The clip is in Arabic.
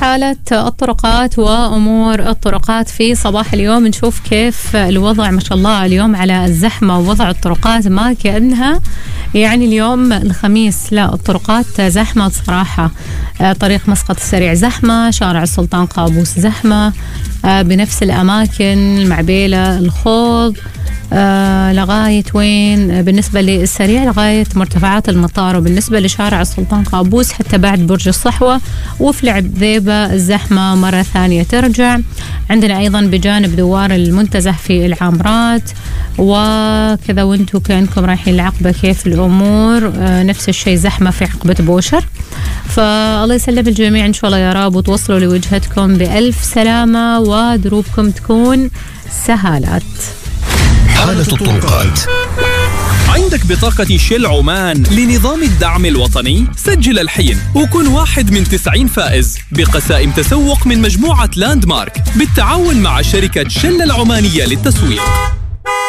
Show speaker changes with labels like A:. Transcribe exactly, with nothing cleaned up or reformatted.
A: حالة الطرقات وأمور الطرقات في صباح اليوم. نشوف كيف الوضع ما شاء الله اليوم على الزحمة ووضع الطرقات، ما كأنها يعني اليوم الخميس، لا الطرقات زحمة صراحة. طريق مسقط السريع زحمة، شارع السلطان قابوس زحمة، بنفس الأماكن المعبيلة الخوض آه لغاية وين بالنسبة للسريع لغاية مرتفعات المطار، وبالنسبة لشارع السلطان قابوس حتى بعد برج الصحوة. وفي العذيبة الزحمة مرة ثانية ترجع. عندنا أيضا بجانب دوار المنتزه في العامرات وكذا، وانتم كأنكم رايحين العقبة كيف الأمور؟ آه نفس الشيء زحمة في عقبة بوشر. فالله يسلم الجميع إن شاء الله يا رب، وتوصلوا لوجهتكم بألف سلامة ودروبكم تكون سهالات.
B: حالة الطرقات.
C: عندك بطاقة شيل عمان لنظام الدعم الوطني؟ سجل الحين وكن واحد من تسعين فائز بقسائم تسوق من مجموعة لاند مارك بالتعاون مع شركة شل العمانية للتسويق.